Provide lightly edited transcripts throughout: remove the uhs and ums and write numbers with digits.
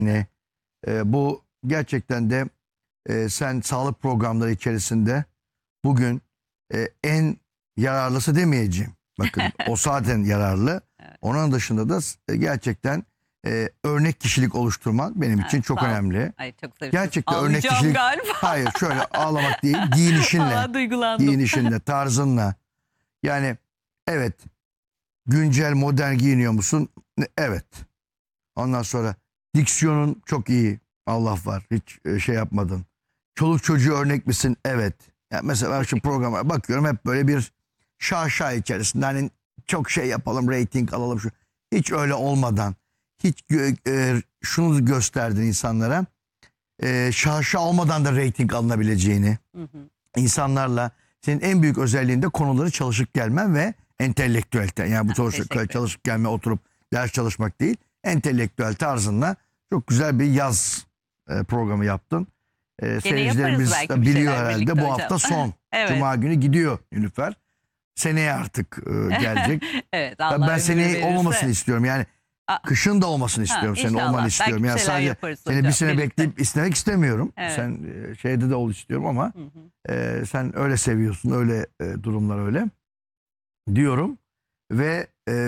Bu gerçekten de sen sağlık programları içerisinde bugün en yararlısı demeyeceğim. Bakın o zaten yararlı. Evet. Onun dışında da gerçekten örnek kişilik oluşturman benim için çok sağ ol. önemli. Ay çok zarif. Gerçekten örnek Ağlayacağım kişilik. galiba. Hayır, şöyle ağlamak değil, giyinişinle, Valla duygulandım. giyinişinle, tarzınla. Yani evet, güncel, modern giyiniyor musun? Evet. Ondan sonra diksiyonun çok iyi. Allah var. Hiç şey yapmadın. Çoluk çocuğu örnek misin? Evet. Yani mesela ben şu programa bakıyorum, hep böyle bir şaşa içerisinde. Hani çok şey yapalım, reyting alalım. Hiç öyle olmadan. Hiç şunu gösterdin insanlara. Şaşa olmadan da reyting alınabileceğini. Hı hı. İnsanlarla senin en büyük özelliğin de konuları çalışıp gelmen ve entelektüelten. Yani bu çalışıp gelme, oturup ders çalışmak değil. Entelektüel tarzınla çok güzel bir yaz programı yaptın. Seyircilerimiz de biliyor herhalde. Bu hafta son. Evet. Cuma günü gidiyor Nilüfer. Seneye artık gelecek. Evet, Ben seneye olmamasını istiyorum. Yani kışın da olmasını istiyorum. Senin inşallah. olmanı istiyorum. Yani sadece seni bir sene bekleyip istemek istemiyorum. Evet. Sen şeyde de ol istiyorum ama sen öyle seviyorsun. Öyle durumlar öyle. Diyorum. Ve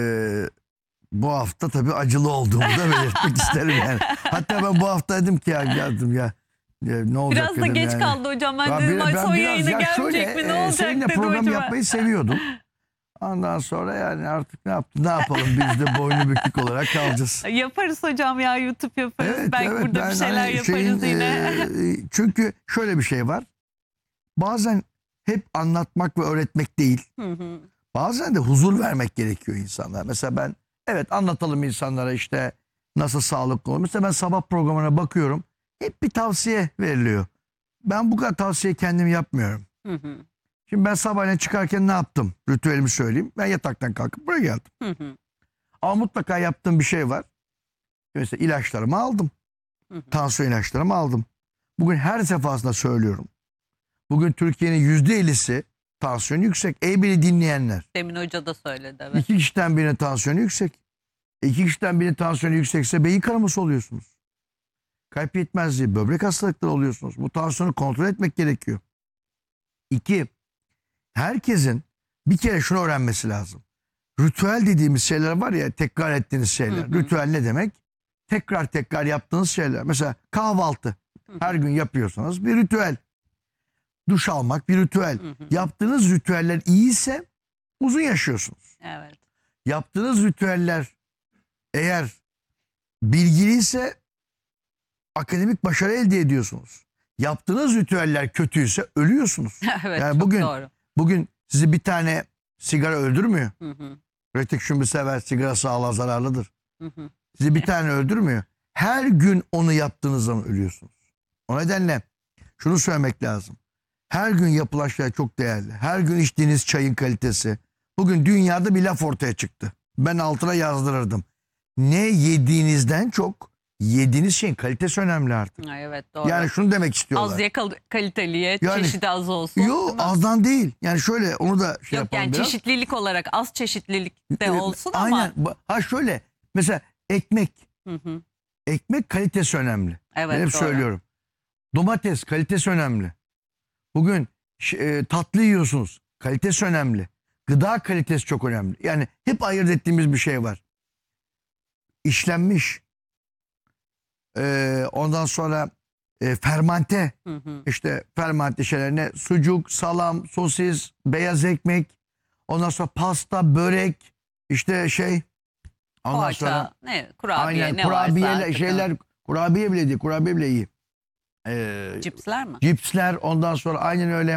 bu hafta tabii acılı olduğumu da belirtmek isterim yani. Hatta ben bu hafta dedim ki ya ne olacak biraz da geç yani. kaldı hocam. Ben Ya dedim ay son yayına ya gelmeyecek mi, ne olacak seninle dedim program hocam. yapmayı seviyordum. Ondan sonra yani artık ne yapalım, biz de boynu bükük olarak kalacağız. Yaparız hocam ya, YouTube yaparız. Evet, Belki burada ben bir şeyler hani yaparız yine. Çünkü şöyle bir şey var. Bazen hep anlatmak ve öğretmek değil. Bazen de huzur vermek gerekiyor insanlara. Mesela ben anlatalım insanlara işte nasıl sağlıklı olur. Mesela ben sabah programına bakıyorum. Hep bir tavsiye veriliyor. Ben bu kadar tavsiye kendim yapmıyorum. Şimdi ben sabahleyin çıkarken ne yaptım? Ritüelimi söyleyeyim. Ben yataktan kalkıp buraya geldim. Ama mutlaka yaptığım bir şey var. Mesela ilaçlarımı aldım. Tansiyon ilaçlarımı aldım. Bugün her defasında söylüyorum. Bugün Türkiye'nin %50'si tansiyonu yüksek. Beni dinleyenler. Demin hoca da söyledi. Evet. 2 kişiden birinin tansiyonu yüksek. 2 kişiden birinin tansiyonu yüksekse beyin kanaması oluyorsunuz. Kalp yetmezliği, böbrek hastalıkları oluyorsunuz. Bu tansiyonu kontrol etmek gerekiyor. 2. Herkesin bir kere şunu öğrenmesi lazım. Ritüel dediğimiz şeyler var ya, tekrar ettiğiniz şeyler. Ritüel ne demek? Tekrar yaptığınız şeyler. Mesela kahvaltı. Her gün yapıyorsanız bir ritüel. Duş almak bir ritüel. Yaptığınız ritüeller iyiyse uzun yaşıyorsunuz. Evet. Yaptığınız ritüeller eğer bilgiliyse akademik başarı elde ediyorsunuz. Yaptığınız ritüeller kötüyse ölüyorsunuz. Evet, yani çok doğru. Bugün sizi bir tane sigara öldürmüyor. Rötik şumbi sever, sigara sağlığa zararlıdır. Sizi bir tane öldürmüyor. Her gün onu yaptığınız zaman ölüyorsunuz. O nedenle şunu söylemek lazım. Her gün yapılan şeyler çok değerli. Her gün içtiğiniz çayın kalitesi. Bugün dünyada bir laf ortaya çıktı. Ben altına yazdırırdım. Ne yediğinizden çok yediğiniz şeyin kalitesi önemli artık. Evet, doğru. Yani şunu demek istiyorlar. Az ye kaliteliye, yani, çeşidi az olsun. Yok, azdan değil. Yani şöyle onu da yapalım yani biraz. Çeşitlilik olarak az çeşitlilik de olsun aynen. ama. Ha şöyle mesela ekmek. Ekmek kalitesi önemli. Evet, ben hep söylüyorum. Domates kalitesi önemli. Bugün tatlı yiyorsunuz. Kalitesi önemli. Gıda kalitesi çok önemli. Yani hep ayırt ettiğimiz bir şey var. İşlenmiş. Ondan sonra fermante. İşte fermante şeyler ne? Sucuk, salam, sosis, beyaz ekmek. Ondan sonra pasta, börek. İşte ondan poğaça, sonra kurabiye, aynen, ne kurabiyeler, varsa şeyler, kurabiye bile değil. Kurabiye bile iyi. Cipsler mi? Cipsler, ondan sonra aynen öyle.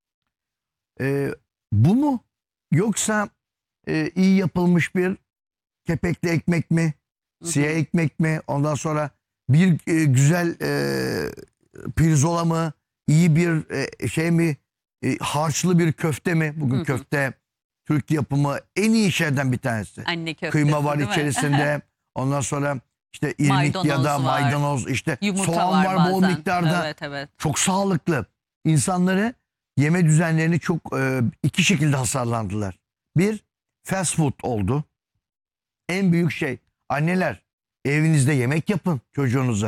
Bu mu? Yoksa iyi yapılmış bir kepekli ekmek mi? Siyah ekmek mi? Ondan sonra bir güzel pirzola mı? İyi bir şey mi? Harçlı bir köfte mi? Bugün köfte Türk yapımı en iyi şeylerden bir tanesi. Anne köftesi, kıyma var içerisinde. Ondan sonra işte irmik ya da maydanoz, işte soğan var bol miktarda. Evet. Çok sağlıklı. İnsanları yeme düzenlerini çok iki şekilde hasarlandılar. Bir, fast food oldu. En büyük şey, anneler evinizde yemek yapın çocuğunuza.